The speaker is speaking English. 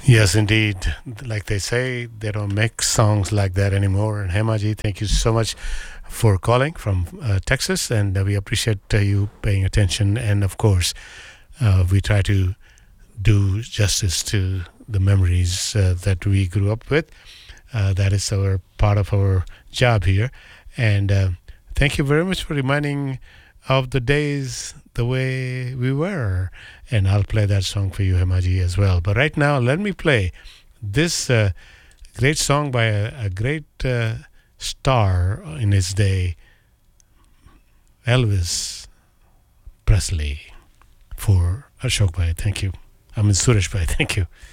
Yes, indeed. Like they say, they don't make songs like that anymore. And Hemaji, thank you so much for calling from Texas, and we appreciate you paying attention. And of course, we try to do justice to the memories that we grew up with. That is our part of our job here. And thank you very much for reminding of the days the way we were. And I'll play that song for you, Hemaji, as well. But right now, let me play this great song by a great star in his day, Elvis Presley, for Ashok Bhai. Thank you. I mean, Suresh Bhai. Thank you.